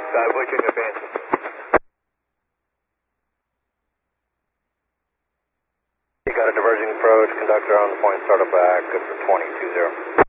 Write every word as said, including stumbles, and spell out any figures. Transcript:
Sky Voyager advance. You got a diverging approach, conductor on the point, startup back, good for twenty two zero.